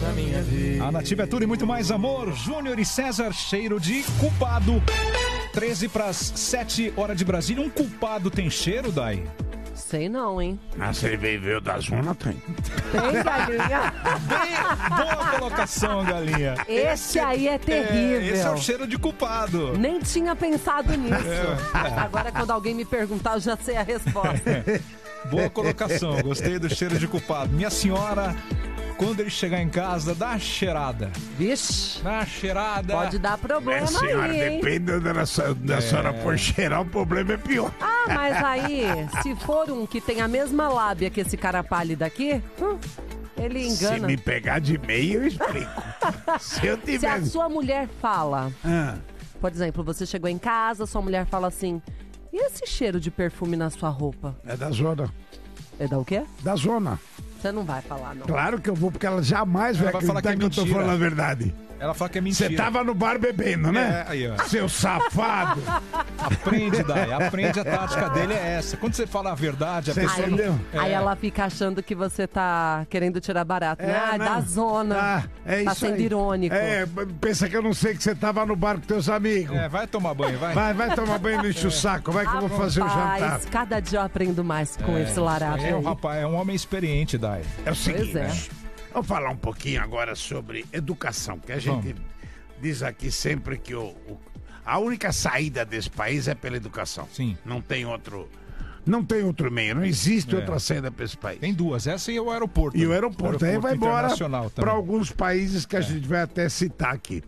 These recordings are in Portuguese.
na minha vida. A Nativa é tudo e muito mais amor. Júnior e César, cheiro de culpado. 13 para as 7 horas de Brasília. Um culpado tem cheiro, Dai? Sei não, hein? Ah, se ele veio da zona, tem. Tem, Galinha? Boa colocação, Galinha. Esse aí é terrível. Esse é o cheiro de culpado. Nem tinha pensado nisso. Agora, quando alguém me perguntar, eu já sei a resposta. Boa colocação, gostei do cheiro de culpado. Minha senhora, quando ele chegar em casa, dá uma cheirada. Vixe. Dá uma cheirada. Pode dar problema senhora, aí, hein? depende da senhora por cheirar, o problema é pior. Ah, mas aí, se for um que tem a mesma lábia que esse cara pálido aqui, ele engana. Se me pegar de meio, eu explico. Se eu tiver... Se a sua mulher fala, por exemplo, você chegou em casa, sua mulher fala assim, e esse cheiro de perfume na sua roupa? É da zona. É da o quê? Da zona. Você não vai falar, não. Claro que eu vou, porque ela jamais vai falar acreditar que é eu tô mentira. falando a verdade. Ela fala que é mentira. Você tava no bar bebendo, né? É, aí, ó. Seu safado. Aprende, Dai. Aprende, a tática dele é essa. Quando você fala a verdade, a Você pessoa entendeu? não... Aí ela fica achando que você tá querendo tirar barato, né? Ah, não. da zona. É Tá isso sendo aí. irônico. Pensa que eu não sei que você tava no bar com teus amigos. Vai tomar banho, vai. Vai tomar banho, não enche o saco. Vai que eu vou fazer o jantar. Rapaz, cada dia eu aprendo mais com esse larápio É, o aí. rapaz é um homem experiente, Dai. É o seguinte, Pois vamos falar um pouquinho agora sobre educação, que a gente diz aqui sempre que a única saída desse país é pela educação. Sim. Não tem outro meio, não existe outra saída para esse país. Tem duas, essa e o aeroporto. E o aeroporto aí vai embora internacional também. para alguns países que a gente vai até citar aqui.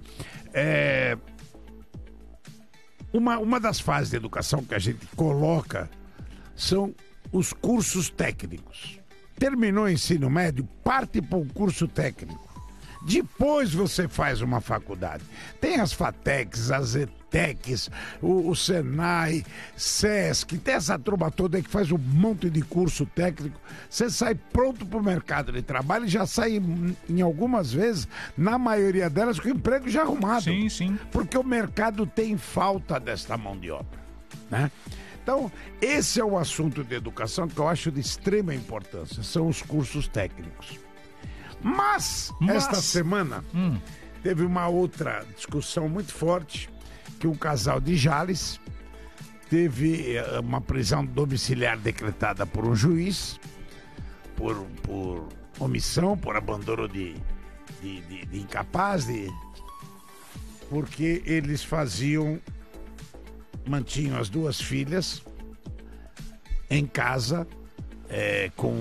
Uma das fases de educação que a gente coloca são os cursos técnicos. Terminou o ensino médio, parte para um curso técnico. Depois você faz uma faculdade. Tem as FATECs, as ETECs, o Senai, SESC, tem essa turma toda aí que faz um monte de curso técnico. Você sai pronto para o mercado de trabalho e já sai, em algumas vezes, na maioria delas, com o emprego já arrumado. Sim, sim. Porque o mercado tem falta desta mão de obra, né? Então, esse é o assunto de educação que eu acho de extrema importância, são os cursos técnicos. Mas esta semana teve uma outra discussão muito forte, que um casal de Jales teve uma prisão domiciliar decretada por um juiz, por omissão, por abandono de incapaz, porque eles mantinham as duas filhas em casa com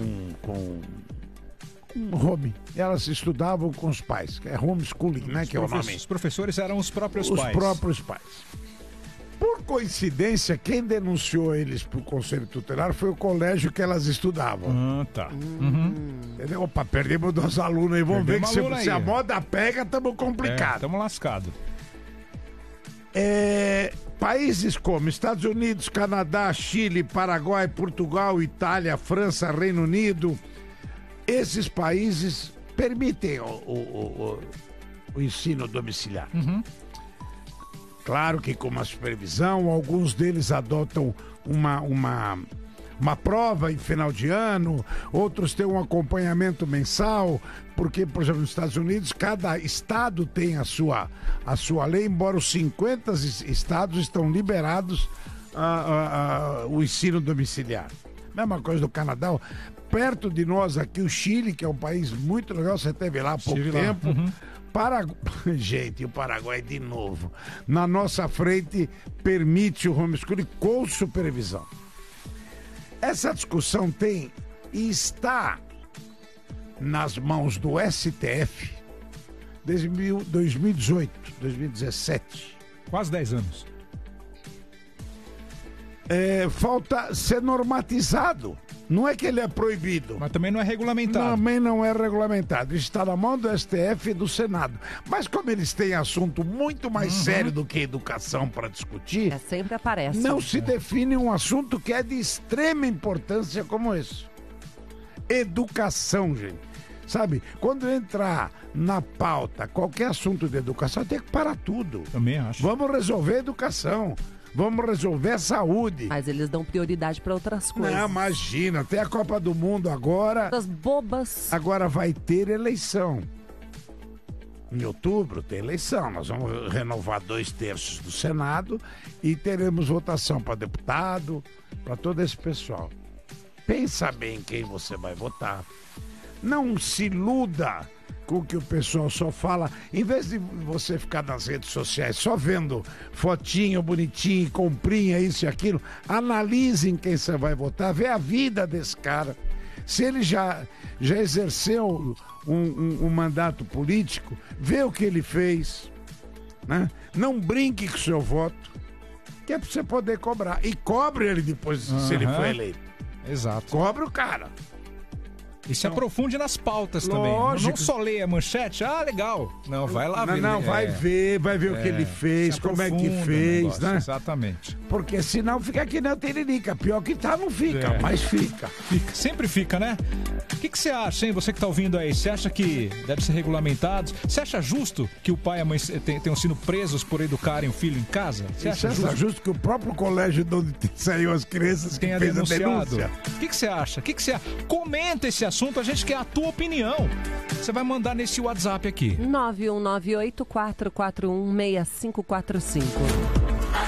home. Elas estudavam com os pais, que é homeschooling, né? Que é o nome. Os professores eram os próprios Os pais. próprios pais. Por coincidência, quem denunciou eles para o Conselho Tutelar foi o colégio que elas estudavam. Tá. Entendeu? Opa, perdemos 2 alunos aí. Vamos ver que se a aí. moda pega, estamos complicados. Estamos lascados. Países como Estados Unidos, Canadá, Chile, Paraguai, Portugal, Itália, França, Reino Unido, esses países permitem o ensino domiciliar. Claro que com uma supervisão, alguns deles adotam uma prova em final de ano, outros têm um acompanhamento mensal, porque, por exemplo, nos Estados Unidos, cada estado tem a sua lei, embora os 50 estados estão liberados o ensino domiciliar. Mesma coisa do Canadá. Perto de nós aqui, o Chile, que é um país muito legal, você esteve lá há pouco tempo. Gente, o Paraguai de novo. Na nossa frente, permite o homeschooling com supervisão. Essa discussão tem e está nas mãos do STF desde 2018, 2017. Quase 10 anos. Falta ser normatizado. Não é que ele é proibido. Mas também não é regulamentado. Também não é regulamentado. Está na mão do STF e do Senado. Mas como eles têm assunto muito mais sério do que educação para discutir, sempre aparece. Não se define um assunto que é de extrema importância como esse. Educação, gente. Sabe, quando entrar na pauta qualquer assunto de educação, tem que parar tudo. Também acho. Vamos resolver a educação. Vamos resolver a saúde. Mas eles dão prioridade para outras coisas. Não, imagina, tem a Copa do Mundo agora. As bobas. Agora vai ter eleição. Em outubro tem eleição, nós vamos renovar 2/3 do Senado e teremos votação para deputado, para todo esse pessoal. Pensa bem quem você vai votar. Não se iluda com o que o pessoal só fala. Em vez de você ficar nas redes sociais só vendo fotinho bonitinho, comprinha, isso e aquilo, analise em quem você vai votar, vê a vida desse cara. Se ele já exerceu um mandato político, vê o que ele fez, né? Não brinque com o seu voto, que é para você poder cobrar. E cobre ele depois, se ele for eleito. Exato. Cobre o cara. E se aprofunde nas pautas também. Não só leia a manchete, legal. Não, vai lá ver. Não, vai ver o que ele fez, como é que fez, né? Exatamente. Porque senão fica aqui na Tiririca. Pior que tá, não fica, mas fica. Sempre fica, né? O que você acha, hein? Você que tá ouvindo aí, você acha que deve ser regulamentado? Você acha justo que o pai e a mãe tenham sido presos por educarem o filho em casa? Você acha justo que o próprio colégio de onde saiu as crianças que fez a denúncia? O que você acha? Comenta esse assunto, a gente quer a tua opinião. Você vai mandar nesse WhatsApp aqui. 9198-441-6545.